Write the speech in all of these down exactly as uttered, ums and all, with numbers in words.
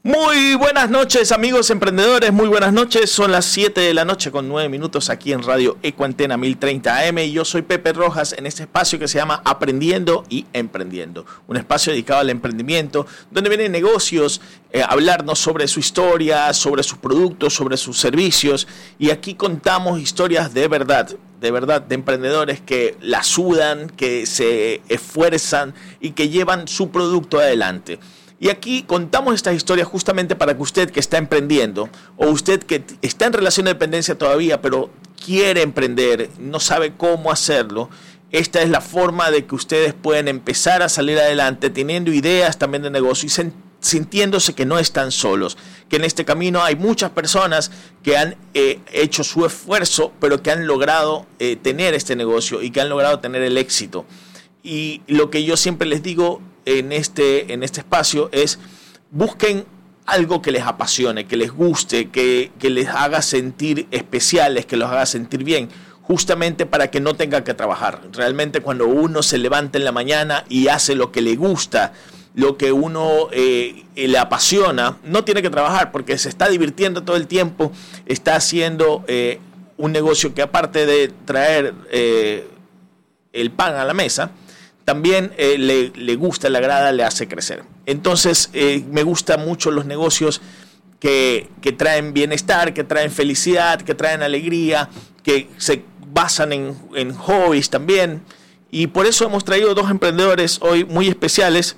Muy buenas noches, amigos emprendedores, muy buenas noches. Son las siete de la noche con nueve minutos aquí en Radio Ecoantena mil treinta A M y yo soy Pepe Rojas en este espacio que se llama Aprendiendo y Emprendiendo. Un espacio dedicado al emprendimiento donde vienen negocios eh, a hablarnos sobre su historia, sobre sus productos, sobre sus servicios, y aquí contamos historias de verdad, de verdad, de emprendedores que la sudan, que se esfuerzan y que llevan su producto adelante. Y aquí contamos estas historias justamente para que usted que está emprendiendo, o usted que está en relación de dependencia todavía, pero quiere emprender, no sabe cómo hacerlo, esta es la forma de que ustedes pueden empezar a salir adelante teniendo ideas también de negocio y sen- sintiéndose que no están solos, que en este camino hay muchas personas que han eh, hecho su esfuerzo, pero que han logrado eh, tener este negocio y que han logrado tener el éxito. Y lo que yo siempre les digo en este, en este espacio es: busquen algo que les apasione, que les guste, que, que les haga sentir especiales, que los haga sentir bien, justamente para que no tengan que trabajar. Realmente cuando uno se levanta en la mañana y hace lo que le gusta, lo que uno eh, le apasiona, no tiene que trabajar porque se está divirtiendo todo el tiempo, está haciendo eh, un negocio que, aparte de traer eh, el pan a la mesa, también eh, le, le gusta, le agrada, le hace crecer. Entonces, eh, me gustan mucho los negocios que, que traen bienestar, que traen felicidad, que traen alegría, que se basan en, en hobbies también. Y por eso hemos traído dos emprendedores hoy muy especiales.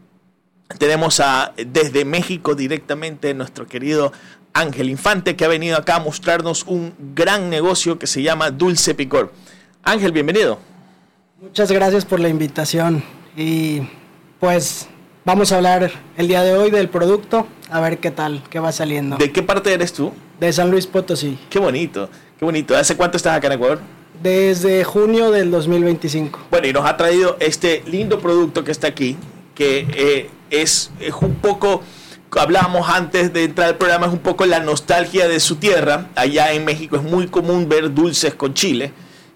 Tenemos a, desde México directamente, nuestro querido Ángel Infante, que ha venido acá a mostrarnos un gran negocio que se llama Dulce Picor. Ángel, bienvenido. Muchas gracias por la invitación y pues vamos a hablar el día de hoy del producto, a ver qué tal, qué va saliendo. ¿De qué parte eres tú? De San Luis Potosí. Qué bonito, qué bonito. ¿Hace cuánto estás acá en Ecuador? Desde junio del dos mil veinticinco. Bueno, y nos ha traído este lindo producto que está aquí, que eh, es, es un poco, hablábamos antes de entrar al programa, es un poco la nostalgia de su tierra. Allá en México es muy común ver dulces con chile.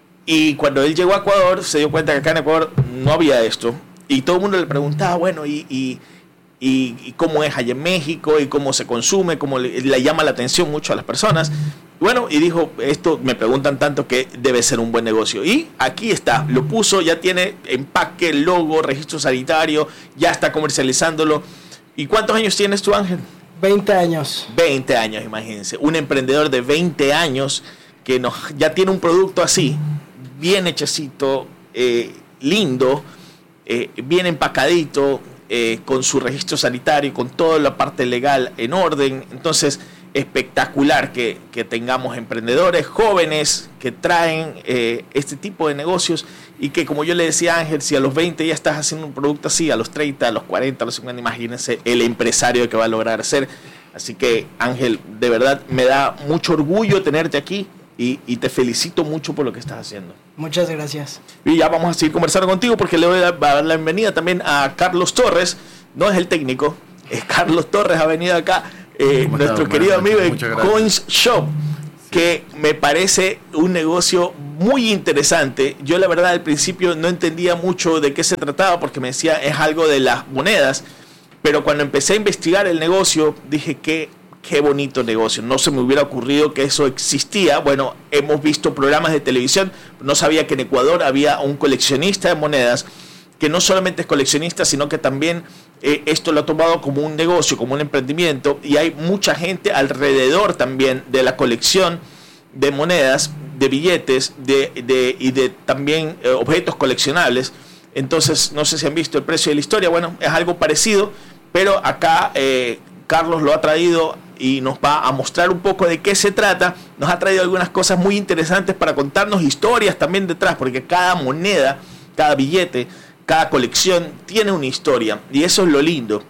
Y cuando él llegó a Ecuador, se dio cuenta que acá en Ecuador no había esto. Y todo el mundo le preguntaba, bueno, ¿y, y, y, y cómo es allá en México? ¿Y cómo se consume? ¿Cómo le, le llama la atención mucho a las personas? Bueno, y dijo, esto me preguntan tanto que debe ser un buen negocio. Y aquí está, lo puso, ya tiene empaque, logo, registro sanitario, ya está comercializándolo. ¿Y cuántos años tienes tú, Ángel? veinte años. veinte años, imagínense. Un emprendedor de veinte años que nos, ya tiene un producto así, bien hechecito, eh, lindo, eh, bien empacadito, eh, con su registro sanitario, con toda la parte legal en orden. Entonces, espectacular que, que tengamos emprendedores jóvenes que traen eh, este tipo de negocios y que, como yo le decía a Ángel, si a los veinte ya estás haciendo un producto así, a los treinta, a los cuarenta, a los cincuenta, imagínense el empresario que va a lograr ser. Así que, Ángel, de verdad me da mucho orgullo tenerte aquí. Y, y te felicito mucho por lo que estás haciendo. Muchas gracias. Y ya vamos a seguir conversando contigo porque le voy a dar la bienvenida también a Carlos Torres. No es el técnico, es Carlos Torres, ha venido acá, eh, nuestro está? querido amigo de Coins Shop, que me parece un negocio muy interesante. Yo la verdad al principio no entendía mucho de qué se trataba porque me decía es algo de las monedas, pero cuando empecé a investigar el negocio dije que qué bonito negocio, no se me hubiera ocurrido que eso existía. Bueno, hemos visto programas de televisión, no sabía que en Ecuador había un coleccionista de monedas, que no solamente es coleccionista, sino que también eh, esto lo ha tomado como un negocio, como un emprendimiento, y hay mucha gente alrededor también de la colección de monedas, de billetes, de, de, y de también eh, objetos coleccionables. Entonces, no sé si han visto El Precio de la Historia, bueno, es algo parecido, pero acá eh, Carlos lo ha traído y nos va a mostrar un poco de qué se trata. Nos ha traído algunas cosas muy interesantes para contarnos historias también detrás, porque cada moneda, cada billete, cada colección tiene una historia, y eso es lo lindo.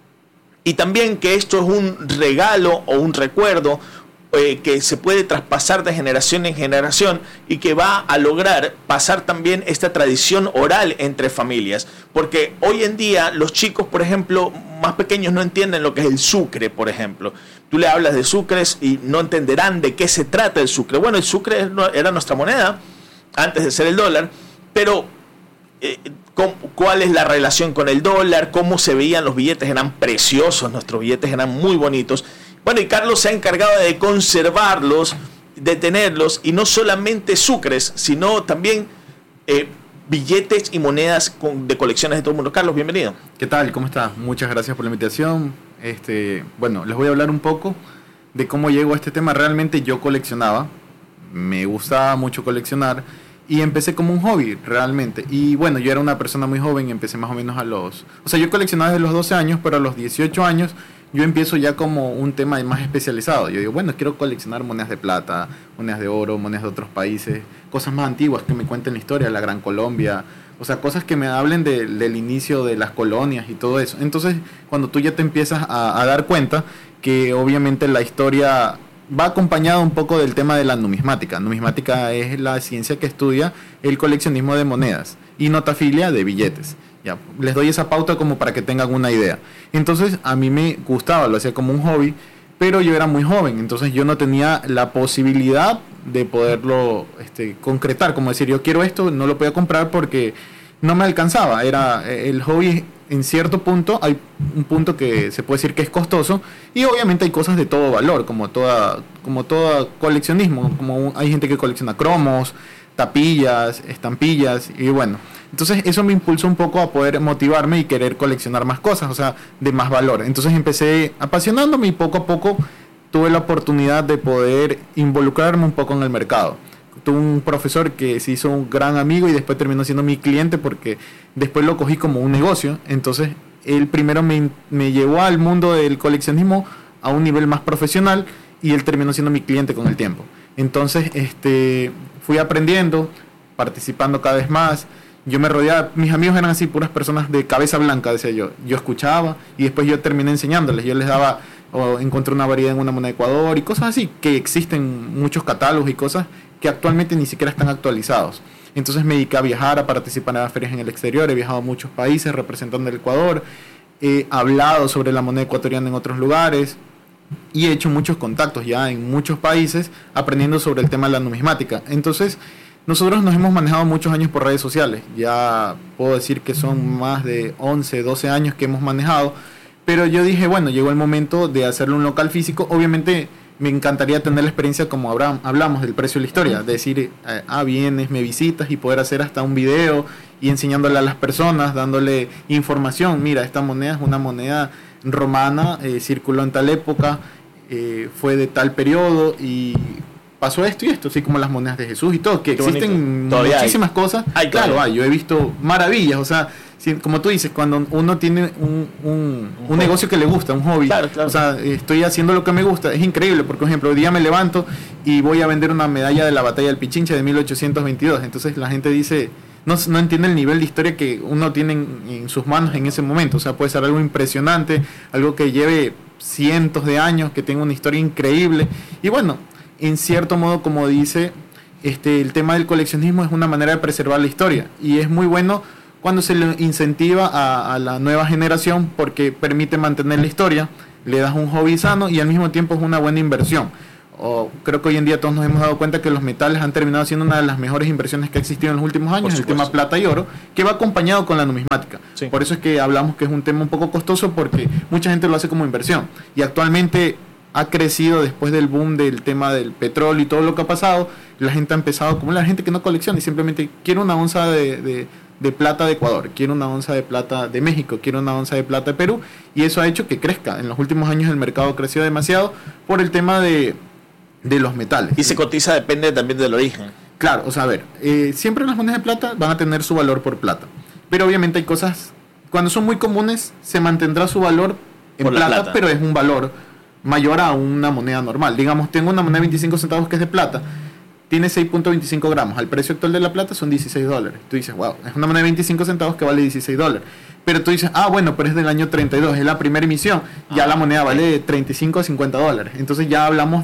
Y también que esto es un regalo o un recuerdo eh, que se puede traspasar de generación en generación y que va a lograr pasar también esta tradición oral entre familias. Porque hoy en día los chicos, por ejemplo, más pequeños no entienden lo que es el sucre, por ejemplo. Tú le hablas de sucres y no entenderán de qué se trata el sucre. Bueno, el sucre era nuestra moneda antes de ser el dólar, pero eh, cómo, cuál es la relación con el dólar, cómo se veían los billetes, eran preciosos, nuestros billetes eran muy bonitos. Bueno, y Carlos se ha encargado de conservarlos, de tenerlos, y no solamente sucres, sino también eh, billetes y monedas con, de colecciones de todo el mundo. Carlos, bienvenido. ¿Qué tal? ¿Cómo estás? Muchas gracias por la invitación. Este, bueno, les voy a hablar un poco de cómo llego a este tema. Realmente yo coleccionaba, me gustaba mucho coleccionar y empecé como un hobby realmente. Y bueno, yo era una persona muy joven, empecé más o menos a los... O sea, yo coleccionaba desde los doce años, pero a los dieciocho años yo empiezo ya como un tema más especializado. Yo digo, bueno, quiero coleccionar monedas de plata, monedas de oro, monedas de otros países, cosas más antiguas que me cuenten la historia, la Gran Colombia, o sea, cosas que me hablen de, del inicio de las colonias y todo eso. Entonces, cuando tú ya te empiezas a, a dar cuenta que obviamente la historia va acompañada un poco del tema de la numismática. Numismática es la ciencia que estudia el coleccionismo de monedas y notafilia de billetes. Ya, les doy esa pauta como para que tengan una idea. Entonces a mí me gustaba, lo hacía como un hobby, pero yo era muy joven, entonces yo no tenía la posibilidad de poderlo este, concretar, como decir, yo quiero esto, no lo podía comprar porque no me alcanzaba. Era el hobby, en cierto punto, hay un punto que se puede decir que es costoso, y obviamente hay cosas de todo valor, como toda, como todo coleccionismo, como hay gente que colecciona cromos, tapillas, estampillas, y bueno, entonces eso me impulsó un poco a poder motivarme y querer coleccionar más cosas, o sea, de más valor. Entonces empecé apasionándome y poco a poco tuve la oportunidad de poder involucrarme un poco en el mercado. Tuve un profesor que se hizo un gran amigo y después terminó siendo mi cliente porque después lo cogí como un negocio. Entonces él primero me, me llevó al mundo del coleccionismo a un nivel más profesional y él terminó siendo mi cliente con el tiempo. Entonces este, fui aprendiendo, participando cada vez más. Yo me rodeaba, mis amigos eran así, puras personas de cabeza blanca, decía yo. Yo escuchaba y después yo terminé enseñándoles. Yo les daba, o encontré una variedad en una moneda de Ecuador y cosas así, que existen muchos catálogos y cosas que actualmente ni siquiera están actualizados. Entonces me dediqué a viajar, a participar en las ferias en el exterior. He viajado a muchos países representando el Ecuador. He hablado sobre la moneda ecuatoriana en otros lugares. Y he hecho muchos contactos ya en muchos países aprendiendo sobre el tema de la numismática. Entonces, nosotros nos hemos manejado muchos años por redes sociales. Ya puedo decir que son más de once, doce años que hemos manejado. Pero yo dije, bueno, llegó el momento de hacerle un local físico. Obviamente me encantaría tener la experiencia como hablamos del precio de la historia. De decir, eh, ah, vienes, me visitas y poder hacer hasta un video y enseñándole a las personas, dándole información. Mira, esta moneda es una moneda romana, eh, circuló en tal época, eh, fue de tal periodo y pasó esto y esto, así como las monedas de Jesús y todo, que Qué existen bonito. muchísimas hay. cosas. Hay, claro, claro. hay, yo he visto maravillas, o sea, si, como tú dices, cuando uno tiene un, un, un, un negocio que le gusta, un hobby, claro, claro. o sea, estoy haciendo lo que me gusta, es increíble, porque por ejemplo, hoy día me levanto y voy a vender una medalla de la batalla del Pichincha de mil ochocientos veintidós, entonces la gente dice, no, no entiende el nivel de historia que uno tiene en, en sus manos en ese momento, o sea, puede ser algo impresionante, algo que lleve cientos de años, que tenga una historia increíble, y bueno, en cierto modo, como dice, este, el tema del coleccionismo es una manera de preservar la historia y es muy bueno cuando se le incentiva a, a la nueva generación porque permite mantener la historia, le das un hobby sano y al mismo tiempo es una buena inversión. O, creo que hoy en día todos nos hemos dado cuenta que los metales han terminado siendo una de las mejores inversiones que ha existido en los últimos años, el tema plata y oro, que va acompañado con la numismática. Sí. Por eso es que hablamos que es un tema un poco costoso porque mucha gente lo hace como inversión y actualmente ha crecido después del boom del tema del petróleo y todo lo que ha pasado. La gente ha empezado, como la gente que no colecciona y simplemente quiere una onza de, de, de plata de Ecuador, quiere una onza de plata de México, quiere una onza de plata de Perú, y eso ha hecho que crezca. En los últimos años el mercado creció demasiado por el tema de, de los metales. Y se cotiza, depende también del origen. Claro, o sea, a ver, eh, siempre las monedas de plata van a tener su valor por plata, pero obviamente hay cosas, cuando son muy comunes se mantendrá su valor en plata, plata, pero es un valor mayor a una moneda normal. Digamos, tengo una moneda de veinticinco centavos que es de plata, tiene seis punto veinticinco gramos, al precio actual de la plata son dieciséis dólares. Tú dices, wow, es una moneda de veinticinco centavos que vale dieciséis dólares. Pero tú dices, ah, bueno, pero es del año treinta y dos, es la primera emisión, ya ah, la moneda vale de treinta y cinco a cincuenta dólares. Entonces ya hablamos de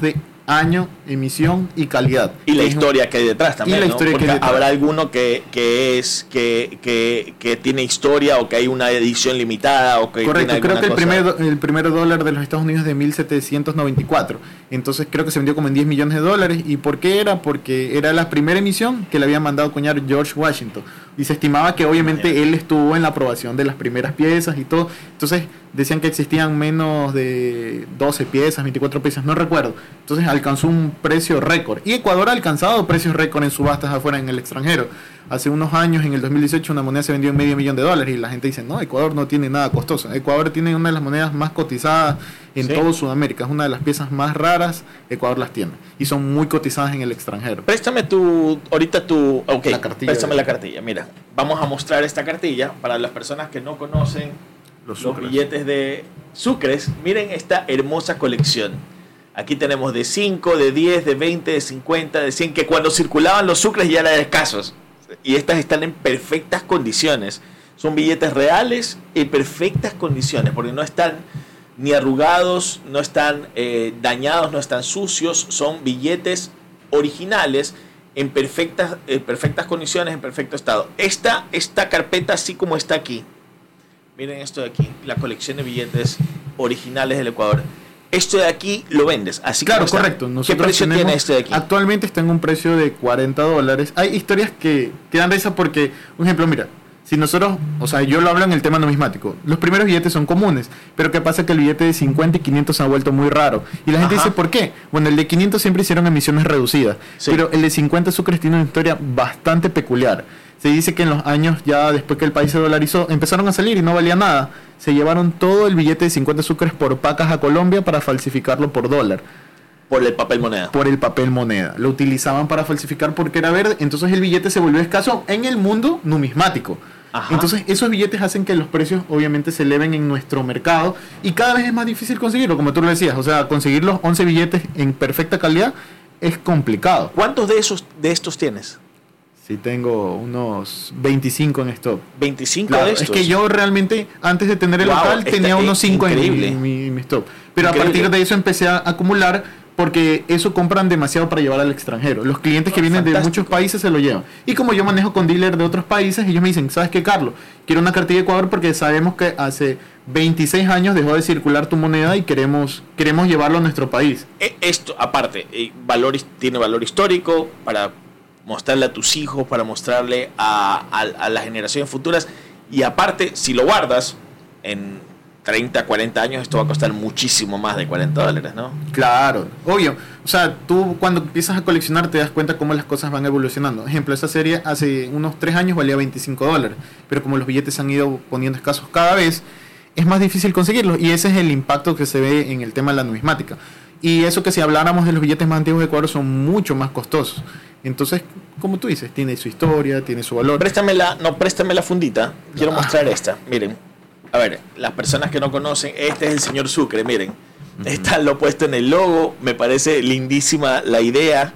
año, emisión y calidad. Y la es historia un... que hay detrás también, y la ¿no? historia Porque que hay detrás. habrá alguno que, que es que, que, que tiene historia o que hay una edición limitada o que Correcto, tiene creo que el cosa. primer, el primer dólar de los Estados Unidos es de mil setecientos noventa y cuatro. Entonces creo que se vendió como en diez millones de dólares. ¿Y por qué era? Porque era la primera emisión que le había mandado acuñar George Washington. Y se estimaba que obviamente Bien. él estuvo en la aprobación de las primeras piezas y todo. Entonces decían que existían menos de doce piezas, veinticuatro piezas, no recuerdo. Entonces alcanzó un precio récord. Y Ecuador ha alcanzado precios récord en subastas afuera en el extranjero. Hace unos años, en el dos mil dieciocho, una moneda se vendió en medio millón de dólares y la gente dice, no, Ecuador no tiene nada costoso. Ecuador tiene una de las monedas más cotizadas en sí. todo Sudamérica. Es una de las piezas más raras, Ecuador las tiene. Y son muy cotizadas en el extranjero. Préstame tu, ahorita tu, ok, la cartilla préstame de... la cartilla. Mira, vamos a mostrar esta cartilla para las personas que no conocen los, los billetes de sucres. Miren esta hermosa colección. Aquí tenemos de cinco, de diez, de veinte, de cincuenta, de cien, que cuando circulaban los sucres ya eran escasos. Y estas están en perfectas condiciones. Son billetes reales en perfectas condiciones, porque no están ni arrugados, no están eh, dañados, no están sucios. Son billetes originales en perfectas, en perfectas condiciones, en perfecto estado. Esta, esta carpeta, así como está aquí, miren esto de aquí, la colección de billetes originales del Ecuador. Esto de aquí lo vendes, así claro, como está. Correcto. Nosotros ¿Qué precio tenemos, tiene este de aquí? Actualmente está en un precio de cuarenta dólares. Hay historias que, que dan risa porque, por ejemplo, mira, si nosotros, o sea, yo lo hablo en el tema numismático, los primeros billetes son comunes, pero ¿qué pasa? Que el billete de cincuenta y quinientos se ha vuelto muy raro. Y la gente Ajá. dice, ¿por qué? Bueno, el de quinientos siempre hicieron emisiones reducidas, sí. pero el de cincuenta sucres tiene una historia bastante peculiar. Se dice que en los años ya después que el país se dolarizó, empezaron a salir y no valía nada. Se llevaron todo el billete de cincuenta sucres por pacas a Colombia para falsificarlo por dólar. Por el papel moneda. Por el papel moneda. Lo utilizaban para falsificar porque era verde. Entonces el billete se volvió escaso en el mundo numismático. Ajá. Entonces esos billetes hacen que los precios obviamente se eleven en nuestro mercado. Y cada vez es más difícil conseguirlo, como tú lo decías. O sea, conseguir los once billetes en perfecta calidad es complicado. ¿Cuántos de esos de estos tienes? Sí, tengo unos veinticinco en stock. ¿veinticinco claro, de estos? Es que yo realmente, antes de tener el wow, local, tenía unos cinco en mi, mi, mi stock. Pero increíble. A partir de eso empecé a acumular, porque eso compran demasiado para llevar al extranjero. Los clientes que oh, vienen fantástico. de muchos países se lo llevan. Y como yo manejo con dealers de otros países, ellos me dicen, ¿sabes qué, Carlos? Quiero una cartilla de Ecuador porque sabemos que hace veintiséis años dejó de circular tu moneda y queremos queremos llevarlo a nuestro país. Esto, aparte, valor, tiene valor histórico para mostrarle a tus hijos, para mostrarle a, a, a las generaciones futuras. Y aparte, si lo guardas en treinta, cuarenta años, esto va a costar muchísimo más de cuarenta dólares, ¿no? Claro, obvio. O sea, tú cuando empiezas a coleccionar te das cuenta cómo las cosas van evolucionando. Ejemplo, esa serie hace unos tres años valía veinticinco dólares, pero como los billetes se han ido poniendo escasos cada vez, es más difícil conseguirlos. Y ese es el impacto que se ve en el tema de la numismática. Y eso que si habláramos de los billetes más antiguos de Ecuador son mucho más costosos. Entonces, como tú dices, tiene su historia, tiene su valor. Préstame la, no, préstame la fundita. Quiero ah. mostrar esta. Miren, a ver, las personas que no conocen, este es el señor Sucre, miren. Uh-huh. Está lo puesto en el logo. Me parece lindísima la idea.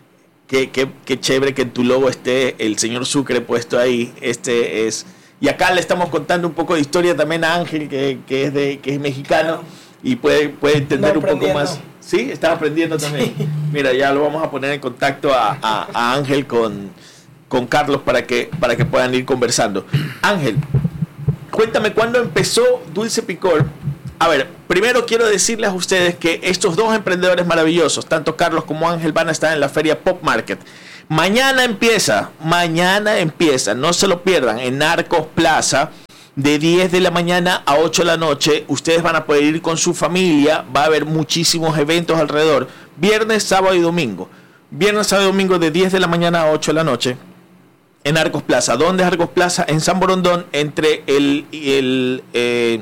Qué, qué, qué chévere que en tu logo esté el señor Sucre puesto ahí. Este es... Y acá le estamos contando un poco de historia también a Ángel, que, que, es, de, que es mexicano. Y puede, puede entender no, un poco más. Sí, está aprendiendo también. Sí. Mira, ya lo vamos a poner en contacto a, a, a Ángel con, con Carlos para que, para que puedan ir conversando. Ángel, cuéntame, ¿cuándo empezó Dulce Picor? A ver, primero quiero decirles a ustedes que estos dos emprendedores maravillosos, tanto Carlos como Ángel, van a estar en la feria Pop Market. Mañana empieza, mañana empieza, no se lo pierdan, en Arcos Plaza. De diez de la mañana a ocho de la noche, ustedes van a poder ir con su familia, va a haber muchísimos eventos alrededor, viernes, sábado y domingo. Viernes, sábado y domingo de diez de la mañana a ocho de la noche en Arcos Plaza. ¿Dónde es Arcos Plaza? En San Borondón, entre el, el eh,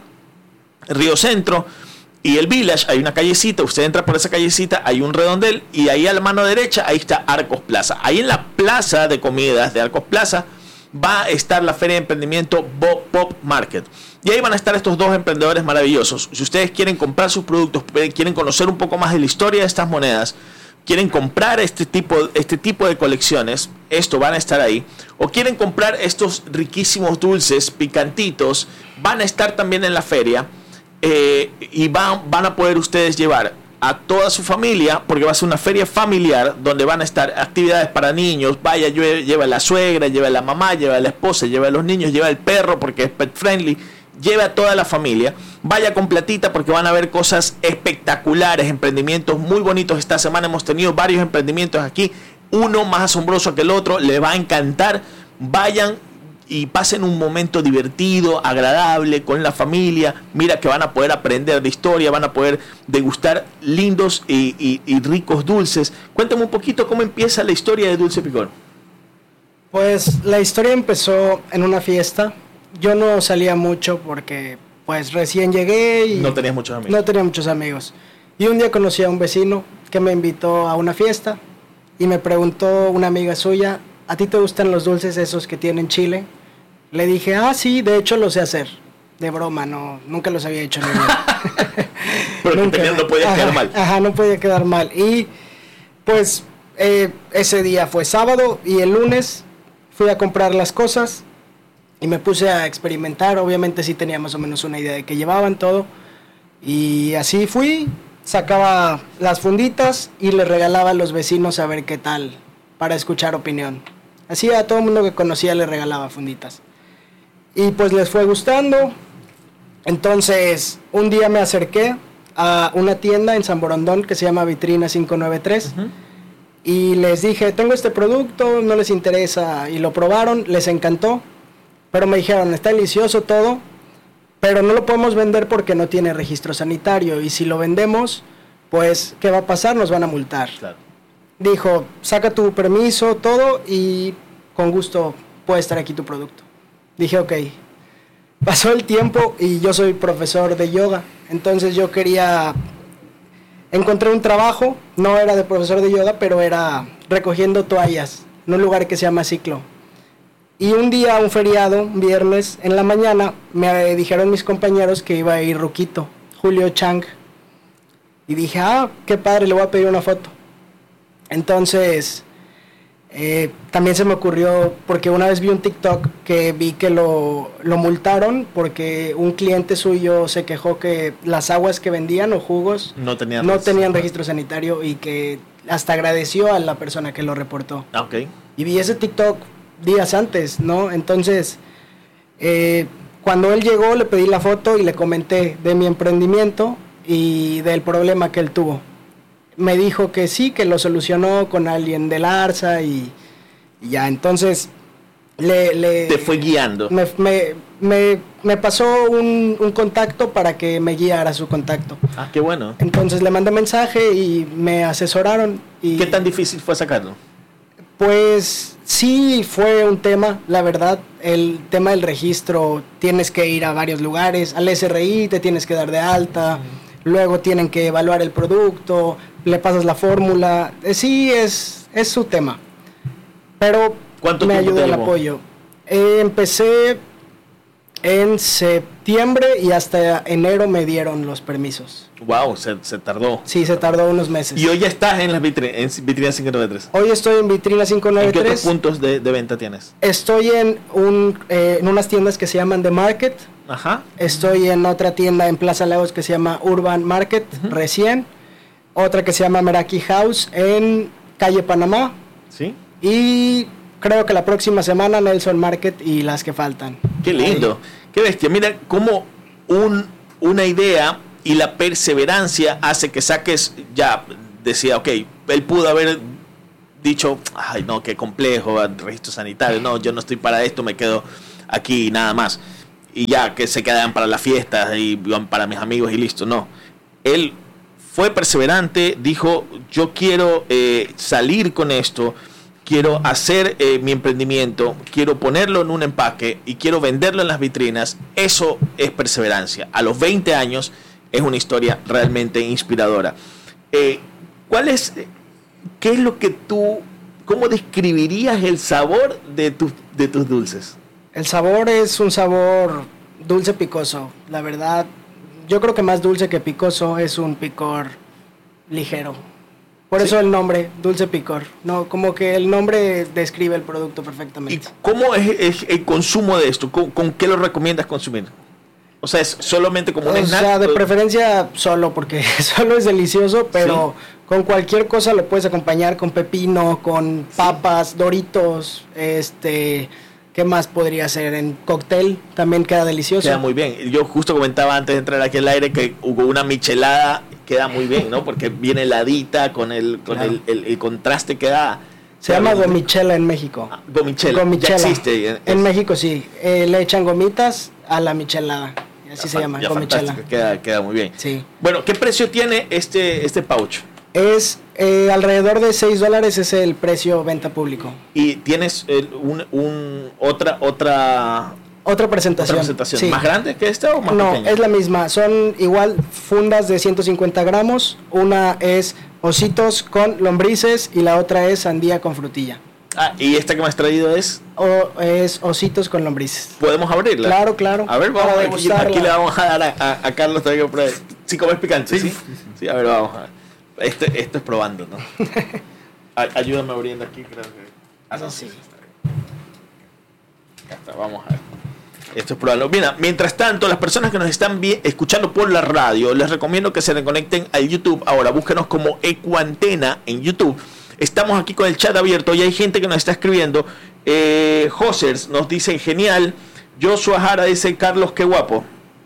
Río Centro y el Village. Hay una callecita, usted entra por esa callecita, hay un redondel y ahí a la mano derecha, ahí está Arcos Plaza. Ahí en la plaza de comidas de Arcos Plaza va a estar la Feria de Emprendimiento Pop Market. Y ahí van a estar estos dos emprendedores maravillosos. Si ustedes quieren comprar sus productos, quieren conocer un poco más de la historia de estas monedas, quieren comprar este tipo, este tipo de colecciones, esto van a estar ahí. O quieren comprar estos riquísimos dulces, picantitos, van a estar también en la feria. Eh, y van, van a poder ustedes llevar a toda su familia, porque va a ser una feria familiar donde van a estar actividades para niños. Vaya, lleva a la suegra, lleva a la mamá, lleva a la esposa, lleva a los niños, lleva al perro porque es pet friendly, lleva a toda la familia. Vaya con platita porque van a ver cosas espectaculares, emprendimientos muy bonitos. Esta semana hemos tenido varios emprendimientos aquí, uno más asombroso que el otro, le va a encantar. Vayan y pasen un momento divertido, agradable con la familia. Mira que van a poder aprender de historia, van a poder degustar lindos y, y, y ricos dulces. Cuéntame un poquito cómo empieza la historia de Dulce Picor. Pues la historia empezó en una fiesta. Yo no salía mucho porque pues recién llegué y no tenías muchos amigos. No tenía muchos amigos. Y un día conocí a un vecino que me invitó a una fiesta y me preguntó una amiga suya, ¿a ti te gustan los dulces esos que tienen chile? Le dije, ah, sí, de hecho los sé hacer. De broma, no, nunca los había hecho en mi vida. Pero nunca, no podía ajá, quedar mal. Ajá, no podía quedar mal. Y pues eh, ese día fue sábado y el lunes fui a comprar las cosas y me puse a experimentar. Obviamente sí tenía más o menos una idea de qué llevaban todo. Y así fui, sacaba las funditas y le regalaba a los vecinos a ver qué tal, para escuchar opinión. Así a todo el mundo que conocía le regalaba funditas. Y pues les fue gustando. Entonces un día me acerqué a una tienda en San Borondón que se llama Vitrina cinco nueve tres. Uh-huh. Y les dije, tengo este producto, no les interesa. Y lo probaron, les encantó. Pero me dijeron, está delicioso todo, pero no lo podemos vender porque no tiene registro sanitario. Y si lo vendemos, pues, ¿qué va a pasar? Nos van a multar. Claro. Dijo, saca tu permiso, todo, y con gusto puede estar aquí tu producto. Dije, ok. Pasó el tiempo y yo soy profesor de yoga. Entonces yo quería... Encontré un trabajo, no era de profesor de yoga, pero era recogiendo toallas en un lugar que se llama Ciclo. Y un día, un feriado, un viernes, en la mañana, me dijeron mis compañeros que iba a ir Ruquito, Julio Chang. Y dije, ah, qué padre, le voy a pedir una foto. Entonces, eh, también se me ocurrió, porque una vez vi un TikTok que vi que lo, lo multaron porque un cliente suyo se quejó que las aguas que vendían o jugos no tenían, no tenían registro sanitario y que hasta agradeció a la persona que lo reportó. Ah, ok. Y vi ese TikTok días antes, ¿no? Entonces, eh, cuando él llegó le pedí la foto y le comenté de mi emprendimiento y del problema que él tuvo. Me dijo que sí, que lo solucionó con alguien del ARSA y, y ya, entonces le, le... Te fue guiando. Me, me, me, me pasó un, un contacto para que me guiara su contacto. Ah, qué bueno. Entonces le mandé mensaje y me asesoraron. Y, ¿qué tan difícil fue sacarlo? Pues sí, fue un tema, la verdad. El tema del registro, tienes que ir a varios lugares, al S R I te tienes que dar de alta, uh-huh. Luego tienen que evaluar el producto, le pasas la fórmula. Eh, sí, es, es su tema. Pero ¿cuánto me tiempo ayudó te el llevó? apoyo. Eh, empecé en septiembre y hasta enero me dieron los permisos. Wow, se, se tardó. Sí, se tardó unos meses. Y hoy ya estás en las vitrinas, en Vitrina cinco nueve tres. Hoy estoy en Vitrina cinco nueve tres. ¿En qué otros puntos de, de venta tienes? Estoy en, un, eh, en unas tiendas que se llaman The Market. Ajá. Estoy en otra tienda en Plaza Lagos que se llama Urban Market, uh-huh. Recién. Otra que se llama Meraki House en Calle Panamá. Sí. Y creo que la próxima semana Nelson Market y las que faltan. Qué lindo. Ahí. Qué bestia. Mira cómo un, una idea y la perseverancia hace que saques, ya decía, ok, él pudo haber dicho, ay no, qué complejo, registro sanitario, no, yo no estoy para esto, me quedo aquí nada más. Y ya, que se quedan para las fiestas y para mis amigos y listo, no. Él fue perseverante, dijo, yo quiero eh, salir con esto, quiero hacer eh, mi emprendimiento, quiero ponerlo en un empaque y quiero venderlo en las vitrinas. Eso es perseverancia. A los veinte años es una historia realmente inspiradora. Eh, ¿Cuál es, qué es lo que tú, cómo describirías el sabor de, tu, de tus dulces? El sabor es un sabor dulce picoso, la verdad. Yo creo que más dulce que picoso, es un picor ligero. Por ¿sí? Eso el nombre, dulce picor. No, como que el nombre describe el producto perfectamente. ¿Y cómo es, es el consumo de esto? ¿Con, con qué lo recomiendas consumir? O sea, es solamente como un o snack. O sea, de preferencia solo, porque solo es delicioso, pero ¿sí? Con cualquier cosa lo puedes acompañar, con pepino, con papas, sí. Doritos, este... ¿Qué más podría ser? En cóctel también queda delicioso. Queda muy bien. Yo justo comentaba antes de entrar aquí al aire que hubo una michelada, queda muy bien, ¿no? Porque viene heladita con el, con claro. el, el, el contraste que da. Se llama gomichela en México. Ah, gomichela. gomichela. Ya existe. En, en México sí. Eh, le echan gomitas a la michelada. Así ya se llama, ya gomichela. Queda, queda muy bien. Sí. Bueno, ¿qué precio tiene este, este pouch? Es eh, alrededor de seis dólares, es el precio venta público. ¿Y tienes el, un, un otra otra otra presentación, otra presentación sí. ¿Más grande que esta o más no, pequeña? Es la misma, son igual fundas de ciento cincuenta gramos, una es ositos con lombrices y la otra es sandía con frutilla. Ah, ¿y esta que me has traído es? O es ositos con lombrices. ¿Podemos abrirla? Claro, claro. A ver, vamos a ver, aquí, aquí le vamos a dar a, a, a Carlos todavía que pruebe. ¿Sí comes picante? Sí, sí, sí, sí. Sí, a ver, vamos a ver. Esto, esto es probando, ¿no? Ayúdame abriendo aquí, creo que... Ah, no, sí. Ya está, vamos a ver. Esto es probando. Mira, mientras tanto, las personas que nos están bien, escuchando por la radio, les recomiendo que se reconecten al YouTube. Ahora, búsquenos como Ecuantena en YouTube. Estamos aquí con el chat abierto y hay gente que nos está escribiendo. Eh, Josers nos dice, genial. Joshua Jara dice, Carlos, qué guapo.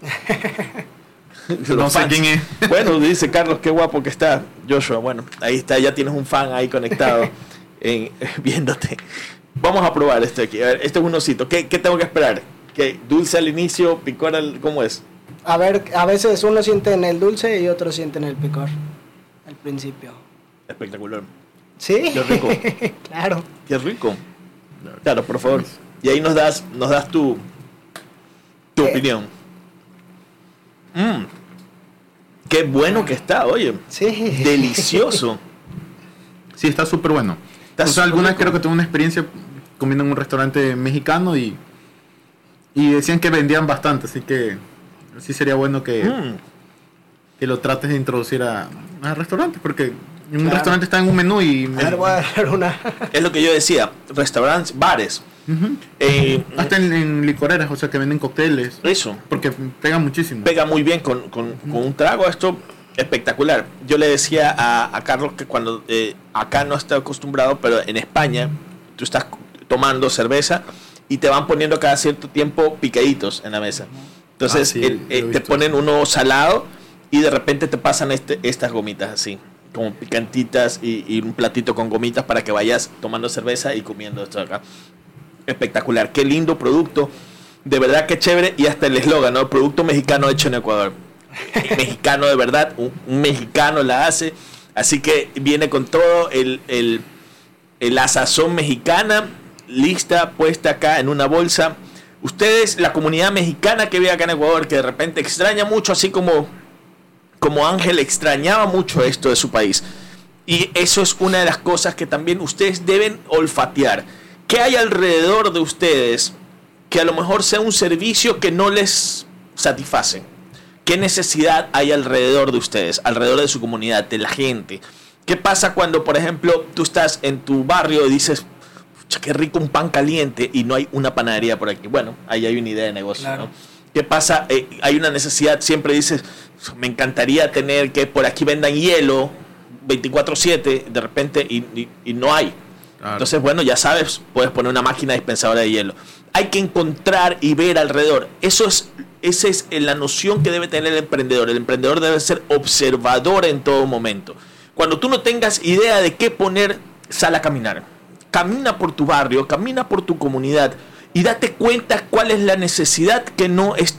No sé quién es. Bueno, dice Carlos, qué guapo que está Joshua. Bueno, ahí está, ya tienes un fan ahí conectado en, viéndote. Vamos a probar este aquí. A ver, este es un osito. ¿Qué, qué tengo que esperar? ¿Qué, dulce al inicio, picor al... ¿Cómo es? A ver, a veces uno siente en el dulce y otro siente en el picor al principio. Espectacular. ¿Sí? Qué rico. Claro. Qué rico. Claro, por favor. Y ahí nos das, nos das tu, tu eh. opinión. Mmm. Qué bueno que está, oye. Sí. Delicioso. Sí, está súper bueno. Está o sea, alguna vez creo que tuve una experiencia comiendo en un restaurante mexicano y, y decían que vendían bastante, así que sí sería bueno que, mm. que lo trates de introducir a, a restaurantes, porque en un claro. restaurante está en un menú y... Me... A ver, voy a dar una... Es lo que yo decía, restaurantes, bares. Uh-huh. eh, Hasta en, en licoreras, o sea, que venden cócteles. Eso. Porque pega muchísimo. Pega muy bien con, con, uh-huh. con un trago, esto espectacular. Yo le decía a, a Carlos que cuando eh, acá no está acostumbrado, pero en España tú estás tomando cerveza y te van poniendo cada cierto tiempo picaditos en la mesa. Entonces ah, sí, el, eh, te ponen uno salado y de repente te pasan este, estas gomitas así, como picantitas y, y un platito con gomitas para que vayas tomando cerveza y comiendo esto acá. Espectacular, qué lindo producto, de verdad que chévere. Y hasta el eslogan, ¿no? Producto mexicano hecho en Ecuador. Mexicano de verdad, un, un mexicano la hace, así que viene con todo el, el, el la sazón mexicana lista, puesta acá en una bolsa. Ustedes, la comunidad mexicana que vive acá en Ecuador, que de repente extraña mucho, así como, como Ángel extrañaba mucho esto de su país, y eso es una de las cosas que también ustedes deben olfatear. ¿Qué hay alrededor de ustedes que a lo mejor sea un servicio que no les satisface? ¿Qué necesidad hay alrededor de ustedes, alrededor de su comunidad, de la gente? ¿Qué pasa cuando, por ejemplo, tú estás en tu barrio y dices, pucha, qué rico un pan caliente y no hay una panadería por aquí? Bueno, ahí hay una idea de negocio, claro. ¿no? ¿Qué pasa? Eh, hay una necesidad, siempre dices, me encantaría tener que por aquí vendan hielo veinticuatro siete, de repente, y, y, y no hay. Claro. Entonces, bueno, ya sabes, puedes poner una máquina dispensadora de hielo. Hay que encontrar y ver alrededor. Eso es, esa es la noción que debe tener el emprendedor. El emprendedor debe ser observador en todo momento. Cuando tú no tengas idea de qué poner, sal a caminar. Camina por tu barrio, camina por tu comunidad y date cuenta cuál es la necesidad que no es,